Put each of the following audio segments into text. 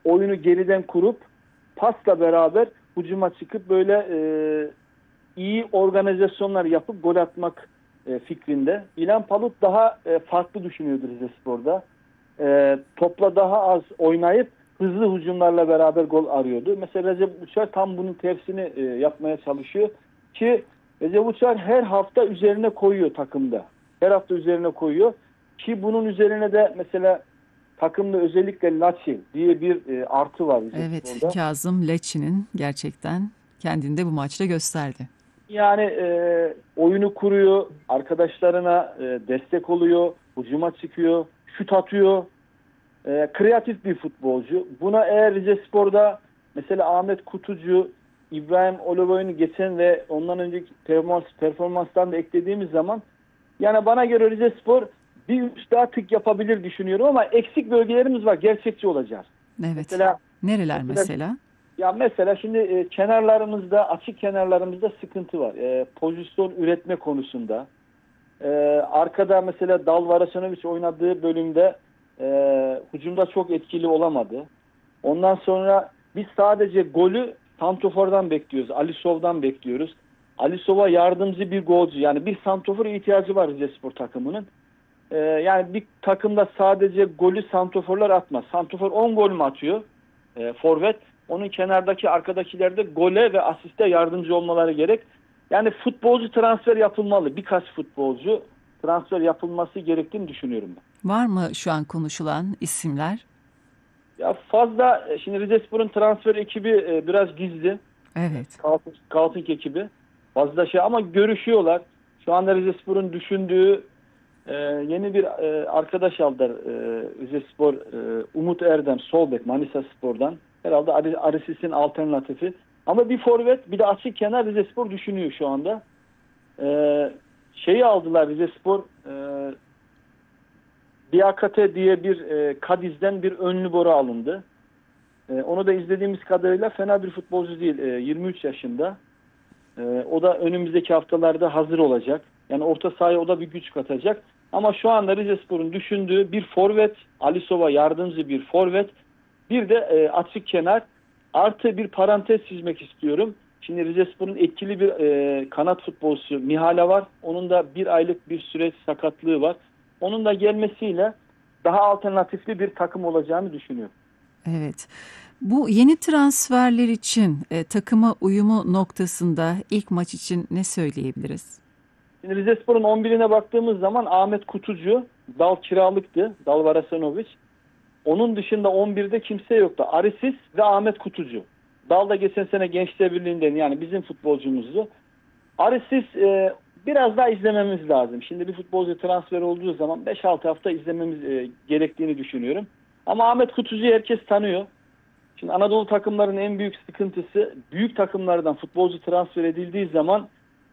oyunu geriden kurup pasla beraber hücuma çıkıp böyle iyi organizasyonlar yapıp gol atmak fikrinde. İlhan Palut daha farklı düşünüyordu Rizespor'da. Topla daha az oynayıp hızlı hücumlarla beraber gol arıyordu. Mesela Recep Uçar tam bunun tersini yapmaya çalışıyor ki Recep Uçar her hafta üzerine koyuyor takımda. Her hafta üzerine koyuyor ki bunun üzerine de mesela takımda özellikle Laçi diye bir artı var Evet, Rizespor'da. Kazım Leçi'nin gerçekten kendini de bu maçta gösterdi. Yani oyunu kuruyor, arkadaşlarına destek oluyor, hücuma çıkıyor, şut atıyor. Kreatif bir futbolcu. Buna eğer Rizespor'da mesela Ahmet Kutucu, İbrahim Oloboy'un geçen ve ondan önceki performanstan da eklediğimiz zaman yani bana göre Rizespor bir üst daha tık yapabilir düşünüyorum ama eksik bölgelerimiz var. Gerçekçi olacağız. Evet. Mesela Nereler mesela mesela? ya mesela şimdi kenarlarımızda, açık kenarlarımızda sıkıntı var. Pozisyon üretme konusunda. Arkada mesela Dalvarasanovic oynadığı bölümde hücumda çok etkili olamadı. Ondan sonra biz sadece golü santrofordan bekliyoruz. Alisov'dan bekliyoruz. Alisov'a yardımcı bir golcü. Yani bir santrofora ihtiyacı var Rizespor takımının. Yani bir takımda sadece golü santroforlar atmaz. Santrofor 10 gol mü atıyor? Forvet. Onun kenardaki arkadakiler de gole ve asiste yardımcı olmaları gerek. Yani futbolcu transfer yapılmalı. Birkaç futbolcu transfer yapılması gerektiğini düşünüyorum ben. Var mı şu an konuşulan isimler? Ya fazla şimdi Rizespor'un transfer ekibi biraz gizli. Evet. Scouting ekibi. Fazla şey ama görüşüyorlar. Şu anda Rizespor'un düşündüğü yeni bir arkadaş aldılar Rizespor, Umut Erdem, sol bek Manisa Spor'dan. Herhalde Arisis'in alternatifi. Ama bir forvet bir de açık kenar Rizespor düşünüyor şu anda. Şeyi aldılar Rizespor, Diakate diye bir Kadiz'den bir önlü boru alındı. Onu da izlediğimiz kadarıyla fena bir futbolcu değil. 23 yaşında. O da önümüzdeki haftalarda hazır olacak. Yani orta sahaya o da bir güç katacak. Ama şu anda Rizespor'un düşündüğü bir forvet, Alisov'a yardımcı bir forvet, bir de açık kenar artı bir parantez çizmek istiyorum. Şimdi Rizespor'un etkili bir kanat futbolcusu Mihala var. Onun da bir aylık bir süreç sakatlığı var. Onun da gelmesiyle daha alternatifli bir takım olacağını düşünüyorum. Evet. Bu yeni transferler için takıma uyumu noktasında ilk maç için ne söyleyebiliriz? Şimdi Rizespor'un 11'ine baktığımız zaman Ahmet Kutucu, Dal kiralıktı, Dal Varasanovic. Onun dışında 11'de kimse yoktu. Arisis ve Ahmet Kutucu. Dal da geçen sene Gençler Birliği'nden yani bizim futbolcumuzdu. Arisis biraz daha izlememiz lazım. Şimdi bir futbolcu transfer olduğu zaman 5-6 hafta izlememiz gerektiğini düşünüyorum. Ama Ahmet Kutucu'yu herkes tanıyor. Şimdi Anadolu takımlarının en büyük sıkıntısı büyük takımlardan futbolcu transfer edildiği zaman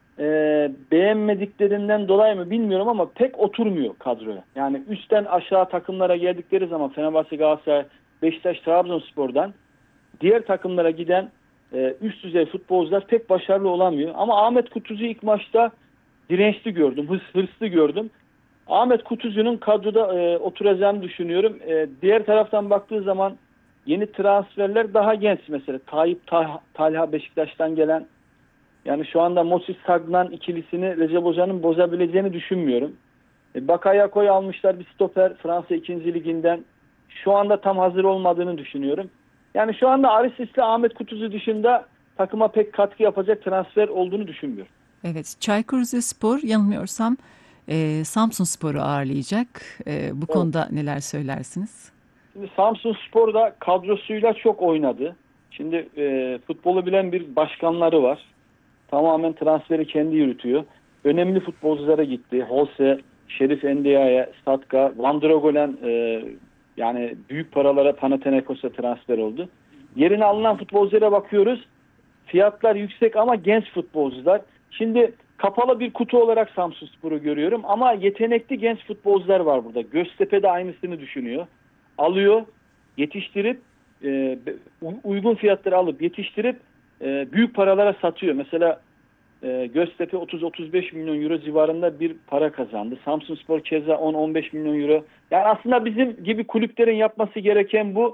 beğenmediklerinden dolayı mı bilmiyorum ama pek oturmuyor kadroya. Yani üstten aşağı takımlara geldikleri zaman Fenerbahçe, Galatasaray, Beşiktaş, Trabzonspor'dan diğer takımlara giden üst düzey futbolcular pek başarılı olamıyor. Ama Ahmet Kutucu'yu ilk maçta dirençli gördüm, hırslı gördüm. Ahmet Kutucu'nun kadroda oturacağını düşünüyorum. Diğer taraftan baktığı zaman yeni transferler daha genç mesela. Talha Beşiktaş'tan gelen yani şu anda Mosis Sagnan ikilisini Recep Hoca'nın bozabileceğini düşünmüyorum. Bakayako'yu almışlar bir stoper Fransa 2. Liginden. Şu anda tam hazır olmadığını düşünüyorum. Yani şu anda Arisis'le Ahmet Kutucu dışında takıma pek katkı yapacak transfer olduğunu düşünmüyorum. Evet, Çaykur Rizespor yanılmıyorsam Samsunspor'u ağırlayacak. Bu Evet. konuda neler söylersiniz? Şimdi Samsunspor da kadrosuyla çok oynadı. Şimdi futbolu bilen bir başkanları var. Tamamen transferi kendi yürütüyor. Önemli futbolculara gitti. Holse, Şerif Endia'ya, Statka, Van Drogolen yani büyük paralara Panathinaikos'a transfer oldu. Yerine alınan futbolculara bakıyoruz. Fiyatlar yüksek ama genç futbolcular. Şimdi kapalı bir kutu olarak Samsunspor'u görüyorum ama yetenekli genç futbolcular var burada. Göztepe de aynısını düşünüyor. Alıyor, yetiştirip uygun fiyatları alıp yetiştirip büyük paralara satıyor. Mesela Göztepe 30-35 milyon euro civarında bir para kazandı. Samsunspor keza 10-15 milyon euro. Yani aslında bizim gibi kulüplerin yapması gereken bu.